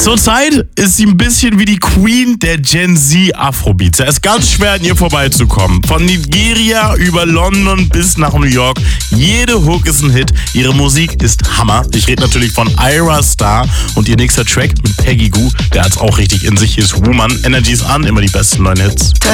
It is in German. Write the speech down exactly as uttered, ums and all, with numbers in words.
Zurzeit ist sie ein bisschen wie die Queen der Gen Z Afrobeats. Es ist ganz schwer, an ihr vorbeizukommen. Von Nigeria über London bis nach New York. Jede Hook ist ein Hit. Ihre Musik ist Hammer. Ich rede natürlich von Ayra Starr und ihr nächster Track mit Peggy Gou, der hat's auch richtig in sich. Hier ist Woman. Energy ist an, immer die besten neuen Hits.